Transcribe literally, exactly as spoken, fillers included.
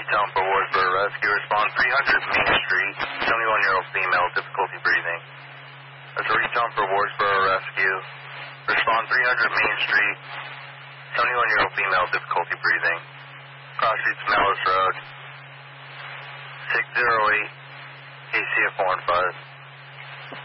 Town for Wardsboro Rescue. Respond three hundred Main Street, seventy-one-year-old female, difficulty breathing. That's Town for Wardsboro Rescue. Respond three hundred Main Street, seventy-one-year-old female, difficulty breathing. Cross Streets, Mellis Road, six zero eight, A C F four one five.